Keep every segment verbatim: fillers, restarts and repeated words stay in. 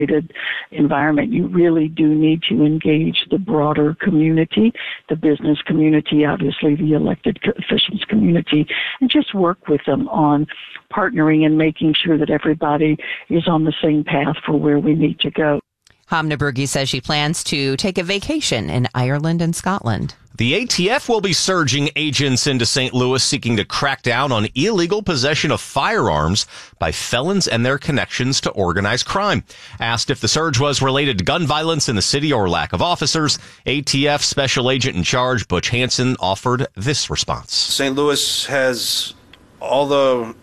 environment, you really do need to engage the broader community, the business community, obviously the elected officials community, and just work with them on partnering and making sure that everybody is on the same path for where we need to go. Hamna Burgi says she plans to take a vacation in Ireland and Scotland. The A T F will be surging agents into Saint Louis seeking to crack down on illegal possession of firearms by felons and their connections to organized crime. Asked if the surge was related to gun violence in the city or lack of officers, A T F Special Agent in Charge Butch Hansen offered this response. Saint Louis has all the,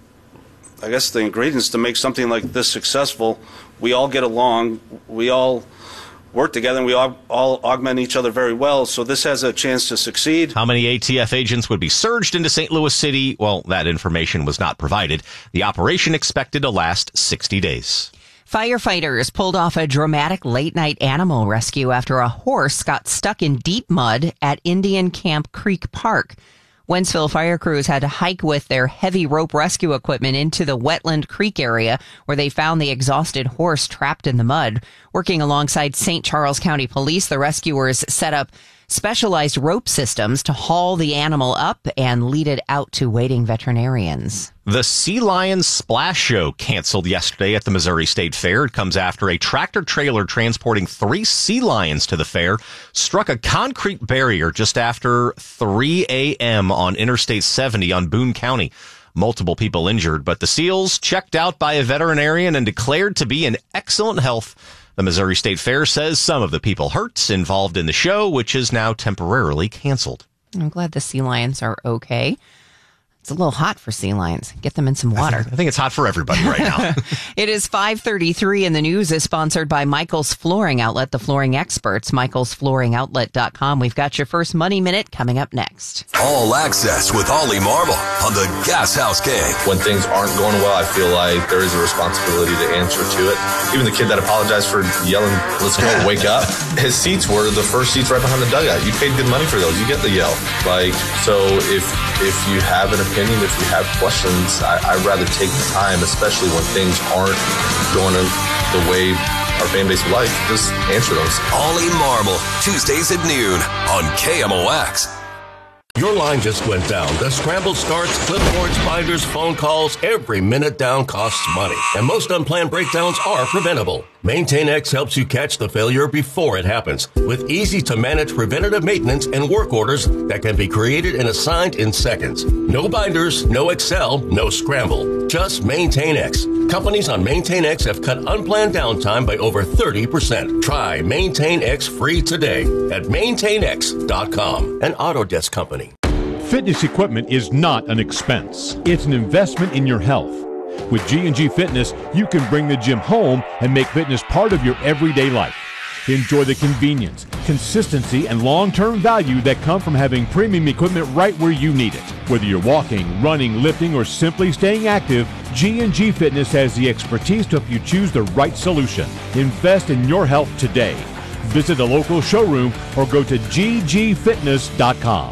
I guess, the ingredients to make something like this successful. We all get along. We all work together, and we all, all augment each other very well, so this has a chance to succeed. How many A T F agents would be surged into Saint Louis City? Well, that information was not provided. The operation expected to last sixty days. Firefighters pulled off a dramatic late-night animal rescue after a horse got stuck in deep mud at Indian Camp Creek Park. Wentzville fire crews had to hike with their heavy rope rescue equipment into the Wetland Creek area where they found the exhausted horse trapped in the mud. Working alongside Saint Charles County Police, the rescuers set up specialized rope systems to haul the animal up and lead it out to waiting veterinarians. The Sea Lions Splash Show canceled yesterday at the Missouri State Fair. It comes after a tractor trailer transporting three sea lions to the fair struck a concrete barrier just after three a.m. on Interstate seventy on Boone County. Multiple people injured, but the seals checked out by a veterinarian and declared to be in excellent health. The Missouri State Fair says some of the people hurt involved in the show, which is now temporarily canceled. I'm glad the sea lions are okay. It's a little hot for sea lions. Get them in some water. I think, I think it's hot for everybody right now. It is five thirty-three, and the news is sponsored by Michael's Flooring Outlet, the flooring experts, michaels flooring outlet dot com. We've got your first Money Minute coming up next. All Access with Ollie Marble on the Gas House Gang. When things aren't going well, I feel like there is a responsibility to answer to it. Even the kid that apologized for yelling, "Let's go, wake up." His seats were the first seats right behind the dugout. You paid good money for those. You get the yell. Like, so if if you have an opinion, if you have questions, I, I'd rather take the time, especially when things aren't going the way our fan base would like, just answer those. Ollie Marble, Tuesdays at noon on K M O X. Your line just went down. The scramble starts, clipboards, binders, phone calls. Every minute down costs money. And most unplanned breakdowns are preventable. MaintainX helps you catch the failure before it happens with easy-to-manage preventative maintenance and work orders that can be created and assigned in seconds. No binders, no Excel, no scramble. Just MaintainX. Companies on MaintainX have cut unplanned downtime by over thirty percent. Try MaintainX free today at maintain x dot com, an Autodesk company. Fitness equipment is not an expense. It's an investment in your health. With G and G Fitness, you can bring the gym home and make fitness part of your everyday life. Enjoy the convenience, consistency, and long-term value that come from having premium equipment right where you need it. Whether you're walking, running, lifting, or simply staying active, G and G Fitness has the expertise to help you choose the right solution. Invest in your health today. Visit a local showroom or go to g g fitness dot com.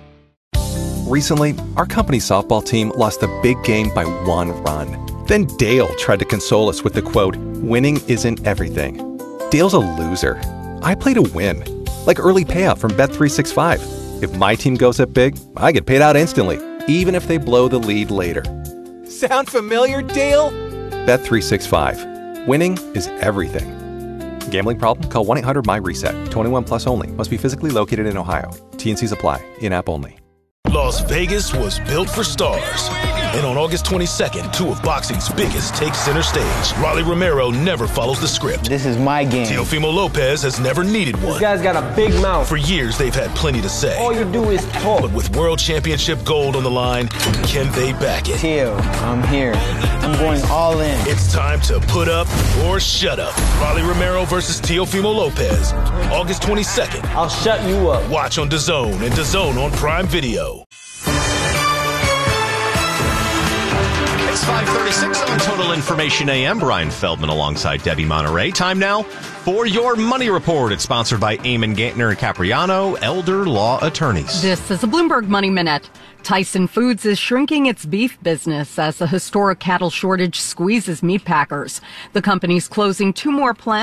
Recently, our company softball team lost the big game by one run. Then Dale tried to console us with the quote, "Winning isn't everything." Dale's a loser. I play to win. Like early payout from Bet three sixty-five. If my team goes up big, I get paid out instantly, even if they blow the lead later. Sound familiar, Dale? Bet three sixty-five. Winning is everything. Gambling problem? Call one eight hundred my reset. twenty-one plus only. Must be physically located in Ohio. T and Cs apply. In-app only. Las Vegas was built for stars. And on August twenty-second, two of boxing's biggest take center stage. Rolly Romero never follows the script. This is my game. Teofimo Lopez has never needed one. This guy's got a big mouth. For years, they've had plenty to say. All you do is talk. But with world championship gold on the line, can they back it? Teo, I'm here. I'm going all in. It's time to put up or shut up. Rolly Romero versus Teofimo Lopez. August twenty-second. I'll shut you up. Watch on DAZN and DAZN on Prime Video. It's five thirty-six on Total Information A M. Brian Feldman alongside Debbie Monterey. Time now for your Money Report. It's sponsored by Eamon Gantner and Capriano, Elder Law Attorneys. This is a Bloomberg Money Minute. Tyson Foods is shrinking its beef business as the historic cattle shortage squeezes meat packers. The company's closing two more plants